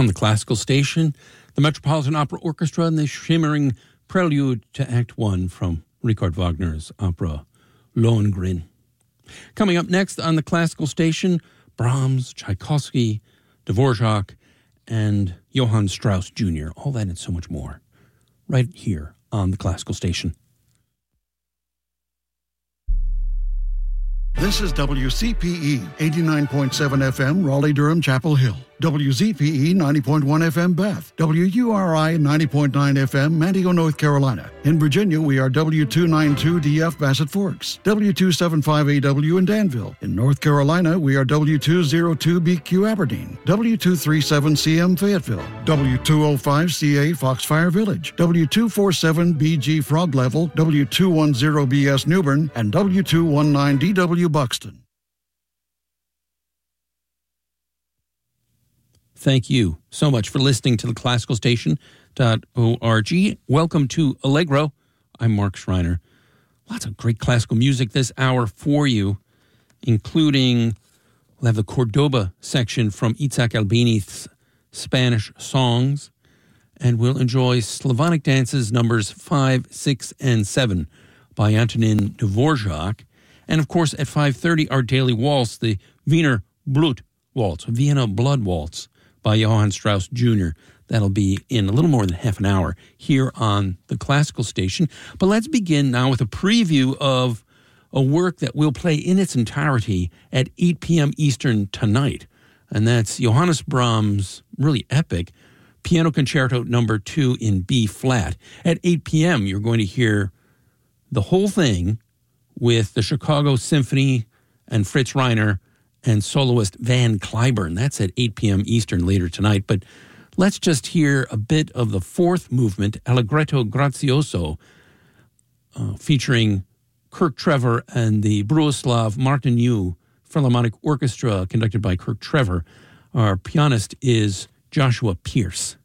on the classical station, the Metropolitan Opera Orchestra and the shimmering prelude to Act One from Richard Wagner's opera Lohengrin. Coming up next on the classical station, Brahms, Tchaikovsky, Dvorak, and Johann Strauss Jr. All that and so much more right here on the classical station. This is WCPE 89.7 FM, Raleigh-Durham, Chapel Hill. WZPE 90.1 FM, Bath. WURI 90.9 FM, Manteo, North Carolina. In Virginia, we are W292DF, Bassett Forks. W275AW in Danville. In North Carolina, we are W202BQ, Aberdeen. W237CM, Fayetteville. W205CA, Foxfire Village. W247BG, Frog Level. W210BS, Newbern. And W219DW, Buxton. Thank you so much for listening to the classicalstation.org. Welcome to Allegro. I'm Mark Schreiner. Lots of great classical music this hour for you, including, we'll have the Cordoba section from Itzhak Albini's Spanish songs, and we'll enjoy Slavonic dances numbers 5, 6, and 7 by Antonin Dvorak. And, of course, at 5:30, our daily waltz, the Wiener Blut Waltz, Vienna Blood Waltz, by Johann Strauss Jr. That'll be in a little more than half an hour here on the classical station. But let's begin now with a preview of a work that we'll play in its entirety at 8 p.m. Eastern tonight. And that's Johannes Brahms' really epic Piano Concerto No. 2 in B-flat. At 8 p.m., you're going to hear the whole thing with the Chicago Symphony and Fritz Reiner and soloist Van Cliburn. That's at 8 p.m. Eastern later tonight. But let's just hear a bit of the fourth movement, Allegretto Grazioso, featuring Kirk Trevor and the Brusław Martyniuk Philharmonic Orchestra, conducted by Kirk Trevor. Our pianist is Joshua Pierce.